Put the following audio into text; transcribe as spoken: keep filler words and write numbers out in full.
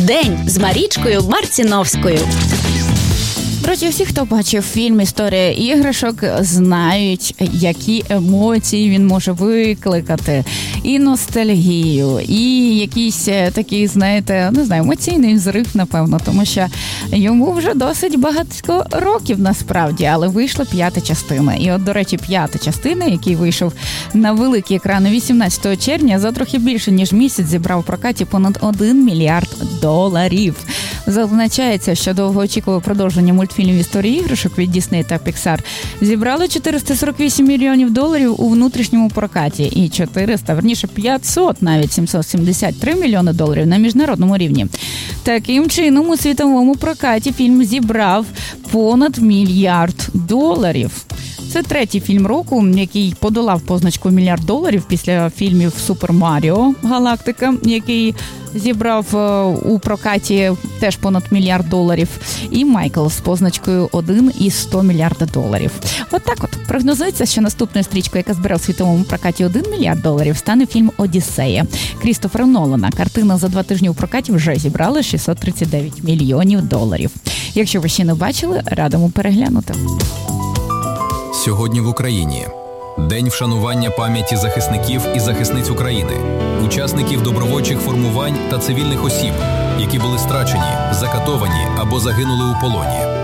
День з Марічкою Марціновською. Друзі, всі, хто бачив фільм «Історія іграшок», знають, які емоції він може викликати. І ностальгію, і якийсь такий, знаєте, не знаю, емоційний взрив, напевно, тому що йому вже досить багато років насправді, але вийшла п'ята частина. І от, до речі, п'ята частина, який вийшов на великі екрани вісімнадцятого червня, за трохи більше, ніж місяць зібрав в прокаті понад один мільярд доларів. Зазначається, що довгоочікуване продовження мультфільмів «Історії іграшок» від Disney та Pixar зібрало чотириста сорок вісім мільйонів доларів у внутрішньому прокаті і чотириста, верніше п'ятсот, навіть сімсот сімдесят три мільйони доларів на міжнародному рівні. Таким чином, у світовому прокаті фільм зібрав понад мільярд доларів. Це третій фільм року, який подолав позначку мільярд доларів після фільмів «Супер Маріо. Галактика», який зібрав у прокаті теж понад мільярд доларів, і «Майкл» з позначкою один і сто мільярда доларів. От так от. Прогнозується, що наступною стрічкою, яка збере у світовому прокаті один мільярд доларів, стане фільм «Одіссея» Крістофера Нолана. Картина за два тижні у прокаті вже зібрала шістсот тридцять дев'ять мільйонів доларів. Якщо ви ще не бачили, радимо переглянути. Сьогодні в Україні День вшанування пам'яті захисників і захисниць України, учасників добровольчих формувань та цивільних осіб, які були страчені, закатовані або загинули у полоні.